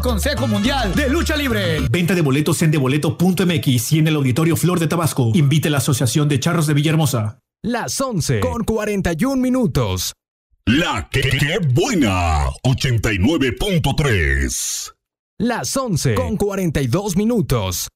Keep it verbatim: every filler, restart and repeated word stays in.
Consejo Mundial de Lucha Libre. Venta de boletos en deboleto punto m x y en el Auditorio Flor de Tabasco. Invite a la Asociación de Charros de Villahermosa. Las once con cuarenta y un minutos. La que, que buena, ochenta y nueve punto tres. Las once con cuarenta y dos minutos.